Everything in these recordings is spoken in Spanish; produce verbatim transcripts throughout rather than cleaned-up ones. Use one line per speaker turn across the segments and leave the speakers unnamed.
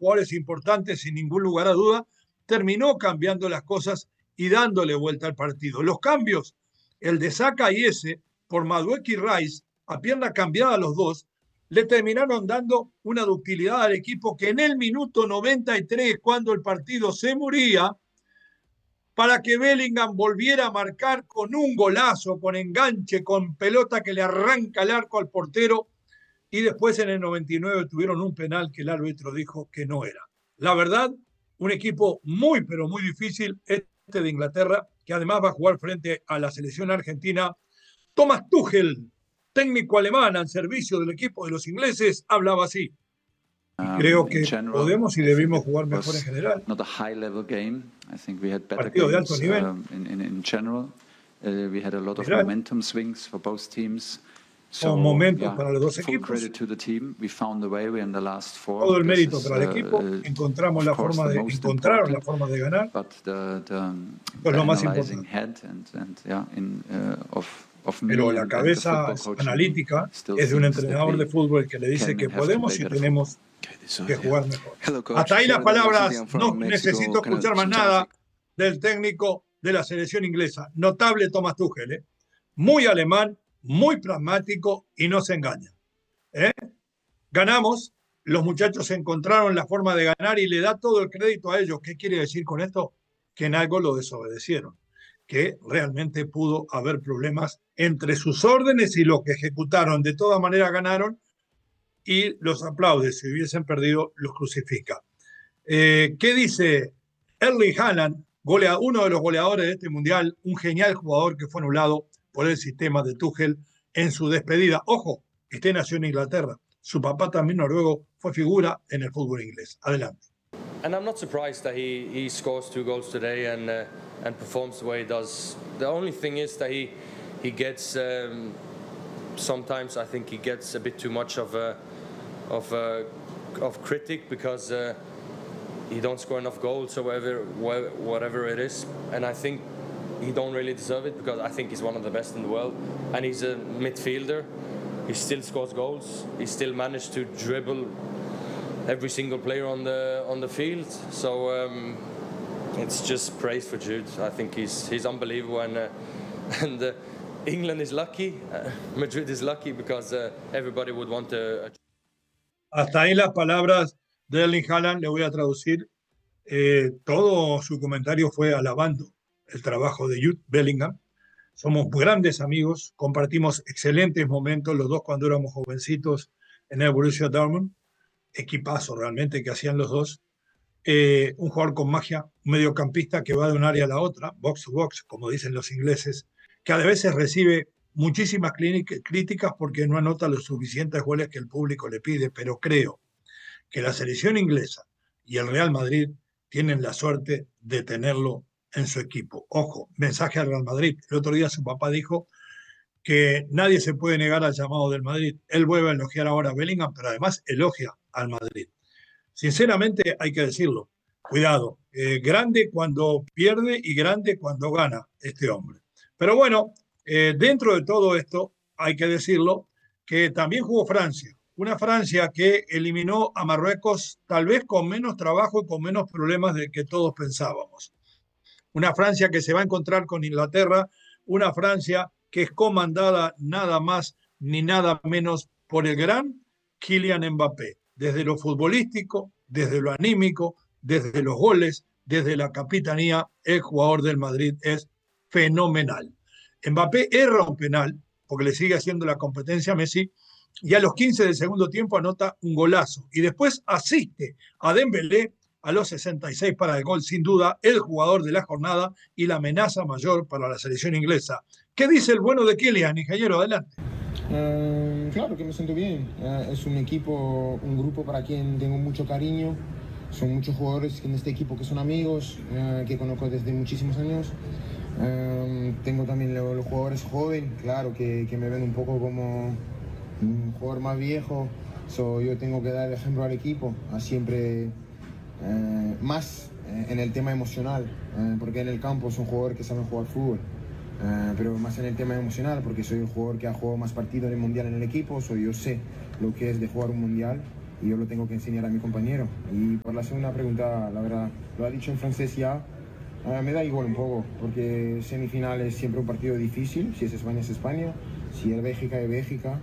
jugadores importantes sin ningún lugar a duda, terminó cambiando las cosas y dándole vuelta al partido. Los cambios, el de Saka y ese, por Madueke y Rice, a pierna cambiada los dos, le terminaron dando una ductilidad al equipo que en el minuto noventa y tres, cuando el partido se moría, para que Bellingham volviera a marcar con un golazo, con enganche, con pelota que le arranca el arco al portero, y después en el noventa y nueve tuvieron un penal que el árbitro dijo que no era. La verdad, un equipo muy, pero muy difícil, este de Inglaterra, que además va a jugar frente a la selección argentina. Thomas Tuchel, técnico alemán al servicio del equipo de los ingleses, hablaba así. Y creo que general, podemos y debimos jugar mejor en general.
Not a high level game. I think we had better
Partido de alto
games
nivel.
um, in, in, in general. Uh, we had a lot of
General.
momentum swings for both teams. So,
Con momentos
yeah,
para los dos
full
equipos.
credit to the team. We found a way. We in the last four.
Todo el
This
mérito
is,
para el
uh,
equipo.
uh,
Encontramos la
of course
forma
the
de
most
encontraron la
important,
forma de ganar.
But the, the, um,
Esto
the
es lo más
analyzing
importante.
head and, and yeah, in, uh, of, of me
Pero la
and, and the
cabeza
football coaching
analítica
still
es de un
thinks that
entrenador
we
de fútbol que le dice
can
que
and have to
podemos
play
y
better
tenemos que jugar mejor.
Hello, coach.
Hasta ahí las
Sheridan
palabras.
Mexican from
No
Mexico,
necesito
kind of
escuchar más
Chelsea.
nada del técnico de la selección inglesa. Notable Thomas Tuchel, ¿eh? Muy alemán, muy pragmático y no se engaña. ¿Eh? Ganamos, los muchachos encontraron la forma de ganar y le da todo el crédito a ellos. ¿Qué quiere decir con esto? Que en algo lo desobedecieron, que realmente pudo haber problemas entre sus órdenes y lo que ejecutaron. De todas maneras ganaron y los aplaude. Si hubiesen perdido, los crucifica. Eh, ¿Qué dice Erling Haaland, golea, uno de los goleadores de este mundial, un genial jugador que fue anulado por el sistema de Tuchel en su despedida? Ojo, este nació en Inglaterra. Su papá también noruego fue figura en el fútbol inglés. Adelante.
And I'm not surprised that he, he scores two goals today and uh, and performs the way he does. The only thing is that he he gets um, sometimes I think he gets a bit too much of a of a, of critic because uh, he don't score enough goals or whatever whatever it is, and I think he don't really deserve it because I think he's one of the best in the world and he's a midfielder. He still scores goals. He still managed to dribble every single player on the on the field. So um, it's just praise for Jude. I think he's he's unbelievable, and uh, and uh, England is lucky. Uh, Madrid is lucky because uh, everybody would want to.
Hasta ahí las palabras de Erling Haaland. Le voy a traducir. Eh, todo su comentario fue alabando el trabajo de Jude Bellingham. Somos grandes amigos, compartimos excelentes momentos los dos cuando éramos jovencitos en el Borussia Dortmund. Equipazo realmente que hacían los dos. Eh, un jugador con magia, un mediocampista que va de un área a la otra, box to box, como dicen los ingleses, que a veces recibe muchísimas críticas porque no anota los suficientes goles que el público le pide, pero creo que la selección inglesa y el Real Madrid tienen la suerte de tenerlo en su equipo. Ojo, mensaje al Real Madrid. El otro día su papá dijo que nadie se puede negar al llamado del Madrid. Él vuelve a elogiar ahora a Bellingham, pero además elogia al Madrid. Sinceramente, hay que decirlo. Cuidado, eh, grande cuando pierde y grande cuando gana este hombre. Pero bueno, eh, dentro de todo esto, hay que decirlo, que también jugó Francia. Una Francia que eliminó a Marruecos tal vez con menos trabajo y con menos problemas de que todos pensábamos. Una Francia que se va a encontrar con Inglaterra, una Francia que es comandada nada más ni nada menos por el gran Kylian Mbappé. Desde lo futbolístico, desde lo anímico, desde los goles, desde la capitanía, el jugador del Madrid es fenomenal. Mbappé erra un penal, porque le sigue haciendo la competencia a Messi, y a los quince del segundo tiempo anota un golazo. Y después asiste a Dembélé a los sesenta y seis para el gol, sin duda, el jugador de la jornada y la amenaza mayor para la selección inglesa. ¿Qué dice el bueno de Kylian, ingeniero? Adelante.
Uh, claro que me siento bien. Uh, es un equipo, un grupo para quien tengo mucho cariño. Son muchos jugadores en este equipo que son amigos, uh, que conozco desde muchísimos años. Uh, tengo también los, los jugadores jóvenes, claro, que, que me ven un poco como un jugador más viejo. So, yo tengo que dar el ejemplo al equipo, a siempre uh, más uh, en el tema emocional, uh, porque en el campo son jugadores que saben jugar fútbol. Uh, pero más en el tema emocional, porque soy el jugador que ha jugado más partidos en el mundial en el equipo, so yo sé lo que es de jugar un mundial y yo lo tengo que enseñar a mi compañero. Y por la segunda pregunta, la verdad, lo ha dicho en francés ya, uh, me da igual un poco, porque semifinal es siempre un partido difícil, si es España es España, si es Bélgica es Bélgica.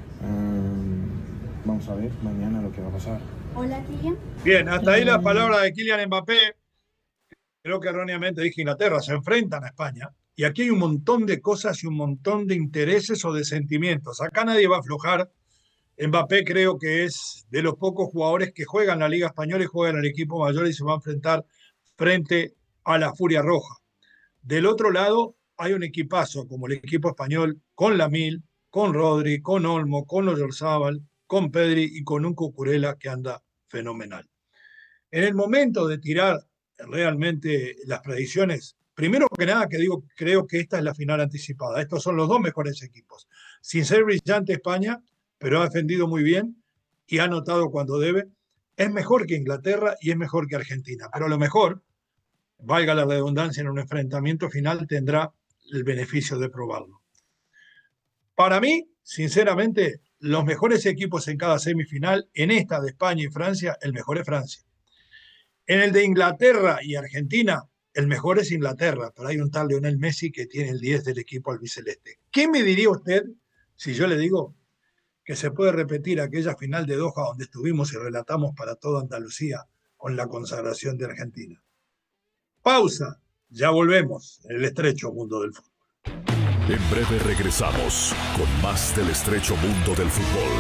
Uh, vamos a ver mañana lo que va a pasar.
Hola, Kylian.
Bien, hasta ahí las palabras de Kylian Mbappé. Creo que erróneamente dije Inglaterra, se enfrentan a España. Y aquí hay un montón de cosas y un montón de intereses o de sentimientos. Acá nadie va a aflojar. Mbappé creo que es de los pocos jugadores que juegan la Liga Española y juegan en el equipo mayor y se va a enfrentar frente a la Furia Roja. Del otro lado hay un equipazo como el equipo español con Lamil, con Rodri, con Olmo, con Oyarzábal, con Pedri y con un Cucurella que anda fenomenal. En el momento de tirar realmente las predicciones, primero que nada que digo, creo que esta es la final anticipada. Estos son los dos mejores equipos. Sin ser brillante España, pero ha defendido muy bien y ha anotado cuando debe. Es mejor que Inglaterra y es mejor que Argentina, pero a lo mejor, valga la redundancia, en un enfrentamiento final tendrá el beneficio de probarlo. Para mí, sinceramente, los mejores equipos en cada semifinal, en esta de España y Francia, el mejor es Francia. En el de Inglaterra y Argentina, el mejor es Inglaterra, pero hay un tal Lionel Messi que tiene el diez del equipo albiceleste. ¿Qué me diría usted si yo le digo que se puede repetir aquella final de Doha donde estuvimos y relatamos para toda Andalucía con la consagración de Argentina? Pausa, ya volvemos en el estrecho mundo del fútbol.
En breve regresamos con más del estrecho mundo del fútbol.